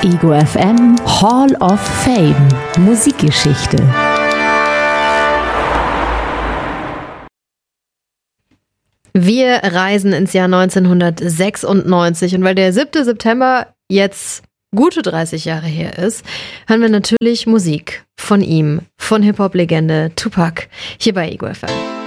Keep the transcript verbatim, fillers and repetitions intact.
Ego F M Hall of Fame Musikgeschichte. Wir reisen ins Jahr neunzehnhundertsechsundneunzig und weil der siebte September jetzt gute dreißig Jahre her ist, hören wir natürlich Musik von ihm, von Hip-Hop-Legende Tupac, hier bei Ego F M.